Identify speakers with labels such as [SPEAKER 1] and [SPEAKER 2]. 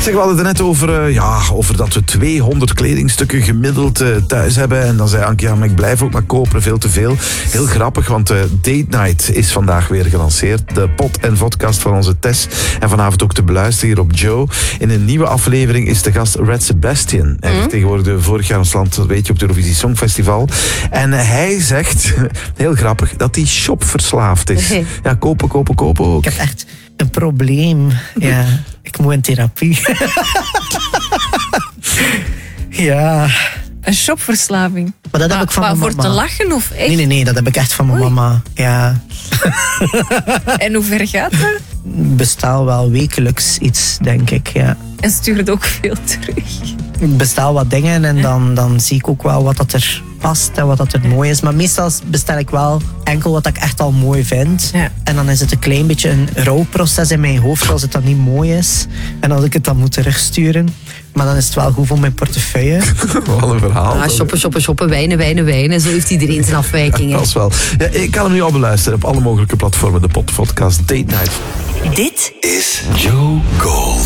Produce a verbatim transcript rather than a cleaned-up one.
[SPEAKER 1] Zeg, we hadden het net over, uh, ja, over dat we tweehonderd kledingstukken gemiddeld uh, thuis hebben. En dan zei Anke, ja, maar ik blijf ook maar kopen, veel te veel. Heel grappig, want uh, Date Night is vandaag weer gelanceerd. De pot- en vodcast van onze Tess. En vanavond ook te beluisteren hier op Joe. In een nieuwe aflevering is de gast Red Sebastian. Hij mm. vertegenwoordigde vorig jaar ons land, dat weet je, op het Eurovisie Songfestival. En uh, hij zegt, heel grappig, dat hij shopverslaafd is. Okay. Ja, kopen, kopen, kopen ook.
[SPEAKER 2] Ik heb echt een probleem. Ja, ik moet in therapie. Ja.
[SPEAKER 3] Een shopverslaving.
[SPEAKER 2] Maar dat heb ik van
[SPEAKER 3] maar
[SPEAKER 2] mijn
[SPEAKER 3] voor
[SPEAKER 2] mama.
[SPEAKER 3] te lachen of echt?
[SPEAKER 2] Nee, nee, nee, dat heb ik echt van mijn Oei. mama. Ja.
[SPEAKER 3] En hoe ver gaat dat?
[SPEAKER 2] Bestel wel wekelijks iets, denk ik, ja.
[SPEAKER 3] En stuur het ook veel terug.
[SPEAKER 2] Ik bestel wat dingen en dan, dan zie ik ook wel wat dat er past en wat dat er mooi is. Maar meestal bestel ik wel enkel wat ik echt al mooi vind. Ja. En dan is het een klein beetje een rouwproces in mijn hoofd als het dan niet mooi is. En als ik het dan moet terugsturen. Maar dan is het wel goed voor mijn portefeuille.
[SPEAKER 1] Wat een verhaal.
[SPEAKER 4] Ah, shoppen, shoppen, shoppen, wijnen, wijnen, wijnen. Zo heeft iedereen zijn afwijkingen.
[SPEAKER 1] Dat is wel. Ja, ik kan hem nu al beluisteren op alle mogelijke platformen. De podcast Date Night.
[SPEAKER 5] Dit is Joe Gold.